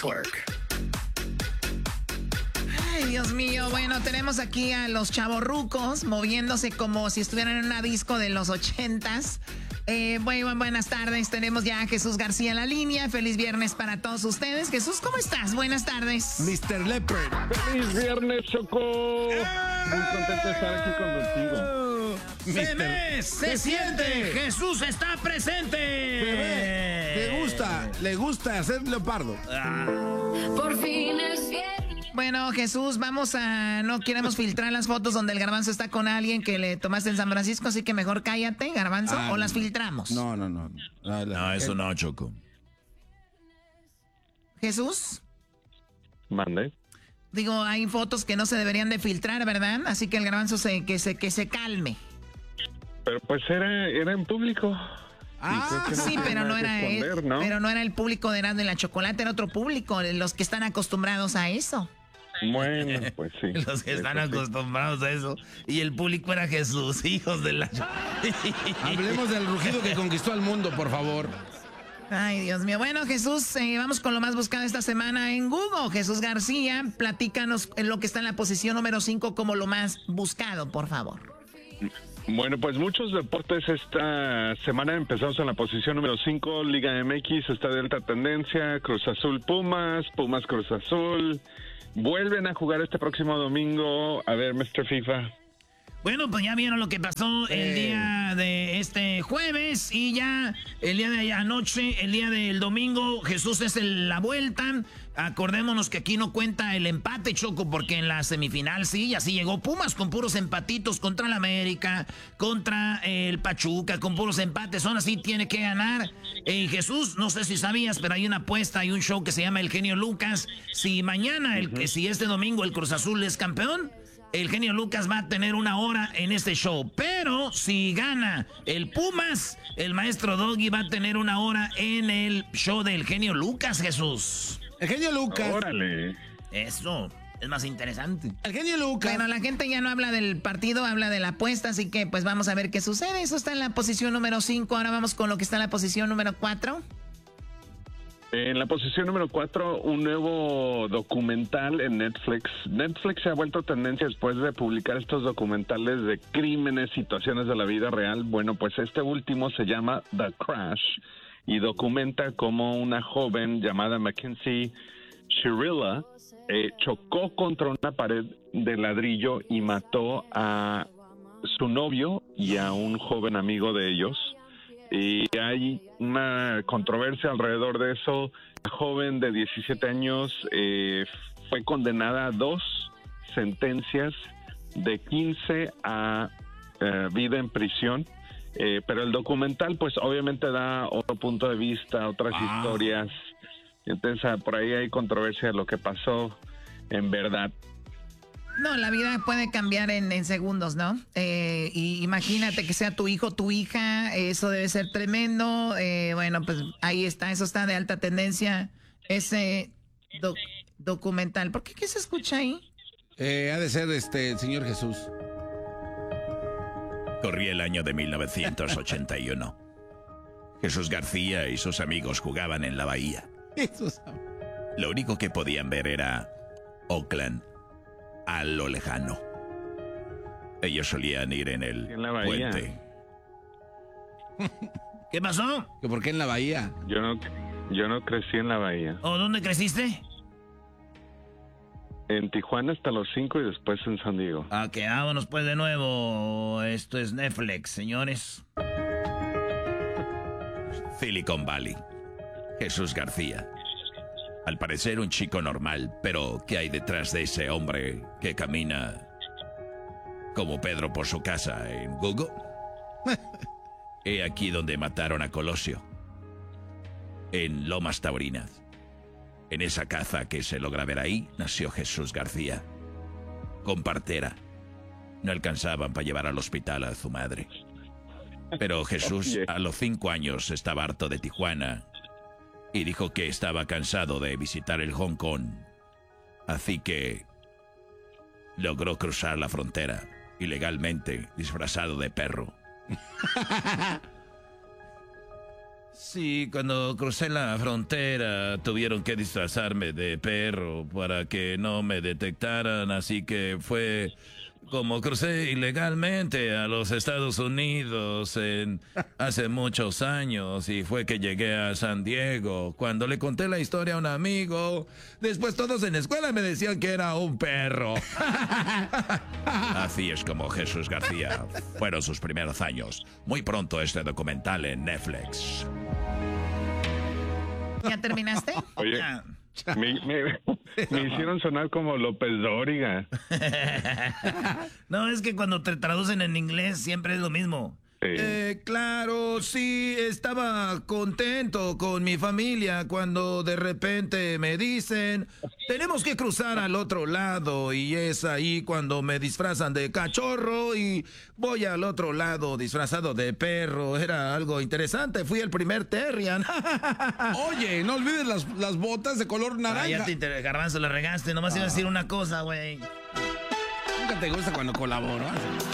Network. Ay, Dios mío, bueno, tenemos aquí a los chavorrucos moviéndose como si estuvieran en una disco de los 80s. Buenas tardes, tenemos ya a Jesús García en la línea. Feliz viernes para todos ustedes. Jesús, ¿cómo estás? Buenas tardes. Mr. Leopard. ¡Feliz viernes, Choco! Muy contento de estar aquí contigo. Se siente, Jesús está presente. Le gusta ser leopardo. Por fin es viernes. Bueno, Jesús, no queremos filtrar las fotos donde el Garbanzo está con alguien que le tomaste en San Francisco, así que mejor cállate, Garbanzo, o las filtramos. No. No, eso no, Choco. Jesús. Mande. Digo, hay fotos que no se deberían de filtrar, ¿verdad? Así que el Garbanzo que se calme. Pero pues era en público. Sí, pero no era él, ¿no? Pero no era el público de Erasmo y la Chocolate, era otro público, los que están acostumbrados a eso. Bueno, pues sí. Los que están acostumbrados a eso. Y el público era Jesús, hijos de la... Hablemos del rugido que conquistó al mundo, por favor. Ay, Dios mío. Bueno, Jesús, vamos con lo más buscado esta semana en Google. Jesús García, platícanos en lo que está en la posición número 5 como lo más buscado, por favor. Bueno, pues muchos deportes esta semana. Empezamos en la posición número 5, Liga MX está de alta tendencia, Cruz Azul Pumas Cruz Azul, vuelven a jugar este próximo domingo. A ver, Mr. FIFA. Bueno, pues ya vieron lo que pasó el día de este jueves y ya el día de anoche, el día del domingo, Jesús es la vuelta. Acordémonos que aquí no cuenta el empate, Choco, porque en la semifinal sí, así llegó Pumas con puros empatitos contra el América, contra el Pachuca, con puros empates. Aún así tiene que ganar. Jesús, no sé si sabías, pero hay una apuesta, hay un show que se llama El Genio Lucas. Si mañana, si este domingo el Cruz Azul es campeón, el Genio Lucas va a tener 1 hora en este show. Pero si gana el Pumas, el maestro Doggy va a tener 1 hora en el show del Genio Lucas, Jesús. El Genio Lucas. Órale. Eso es más interesante. El Genio Lucas. Bueno, la gente ya no habla del partido, habla de la apuesta, así que pues vamos a ver qué sucede. Eso está en la posición número 5. Ahora vamos con lo que está en la posición número 4. En la posición número 4, un nuevo documental en Netflix. Netflix se ha vuelto tendencia después de publicar estos documentales de crímenes, situaciones de la vida real. Bueno, pues este último se llama The Crash y documenta cómo una joven llamada Mackenzie Shirilla chocó contra una pared de ladrillo y mató a su novio y a un joven amigo de ellos. Y hay una controversia alrededor de eso. La joven de 17 años fue condenada a 2 sentencias de 15 a vida en prisión. Pero el documental, pues obviamente da otro punto de vista, otras historias. Entonces, por ahí hay controversia de lo que pasó en verdad. No, la vida puede cambiar en segundos, ¿no? Y imagínate que sea tu hijo, tu hija, eso debe ser tremendo. Bueno, pues ahí está, eso está de alta tendencia. Ese documental. ¿Por qué se escucha ahí? Ha de ser el Señor Jesús. Corría el año de 1981. Jesús García y sus amigos jugaban en la bahía. Lo único que podían ver era Oakland a lo lejano. Ellos solían ir en el puente. ¿Qué pasó? ¿Que por qué en la bahía? Yo no crecí en la bahía. ¿O dónde creciste? En Tijuana hasta los 5 y después en San Diego. Vámonos pues de nuevo. Esto es Netflix, señores. Silicon Valley. Jesús García. Al parecer un chico normal, pero ¿qué hay detrás de ese hombre que camina como Pedro por su casa en Google? He aquí donde mataron a Colosio. En Lomas Taurinas. En esa caza que se logra ver ahí, nació Jesús García. Con partera. No alcanzaban para llevar al hospital a su madre. Pero Jesús a los 5 años estaba harto de Tijuana y dijo que estaba cansado de visitar el Hong Kong. Así que logró cruzar la frontera ilegalmente, disfrazado de perro. Sí, cuando crucé la frontera tuvieron que disfrazarme de perro para que no me detectaran, así que fue como crucé ilegalmente a los Estados Unidos hace muchos años y fue que llegué a San Diego. Cuando le conté la historia a un amigo, después todos en la escuela me decían que era un perro. Así es como Jesús García fueron sus primeros años. Muy pronto este documental en Netflix. ¿Ya terminaste? Oye, Ah. me hicieron sonar como López Dóriga. No, es que cuando te traducen en inglés siempre es lo mismo. Sí. Claro, sí, estaba contento con mi familia cuando de repente me dicen, tenemos que cruzar al otro lado y es ahí cuando me disfrazan de cachorro y voy al otro lado disfrazado de perro. Era algo interesante, fui el primer Terrian. Oye, no olvides las botas de color Ah, naranja. Garbanzo, le regaste. Nomás iba a decir una cosa, güey. Nunca te gusta cuando colaboro.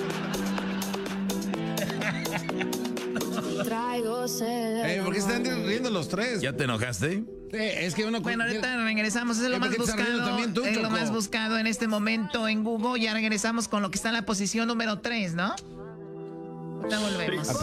Traigo sed. ¿Por qué se están riendo los tres? ¿Ya te enojaste? Es que uno... Bueno, ahorita regresamos, es lo ¿Por más qué te estás riendo buscado, también tú, es lo Choco? más buscado en este momento en Google. Ya regresamos con lo que está en la posición número 3, ¿no? Ya volvemos.